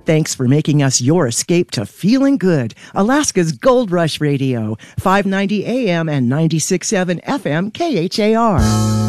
Thanks for making us your escape to feeling good. Alaska's Gold Rush Radio, 590 AM and 96.7 FM KHAR.